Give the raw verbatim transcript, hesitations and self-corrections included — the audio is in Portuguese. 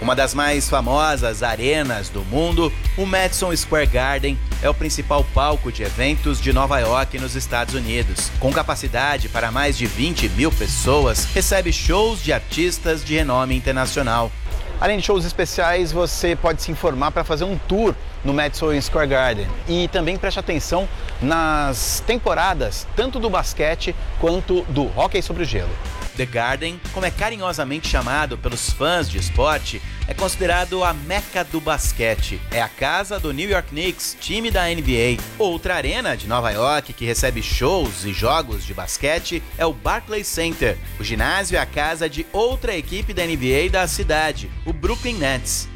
Uma das mais famosas arenas do mundo, o Madison Square Garden é o principal palco de eventos de Nova York, nos Estados Unidos. Com capacidade para mais de vinte mil pessoas, recebe shows de artistas de renome internacional. Além de shows especiais, você pode se informar para fazer um tour no Madison Square Garden. E também preste atenção nas temporadas, tanto do basquete quanto do hóquei sobre o gelo. The Garden, como é carinhosamente chamado pelos fãs de esporte, é considerado a meca do basquete. É a casa do New York Knicks, time da N B A. Outra arena de Nova York que recebe shows e jogos de basquete é o Barclays Center. O ginásio é a casa de outra equipe da N B A da cidade, o Brooklyn Nets.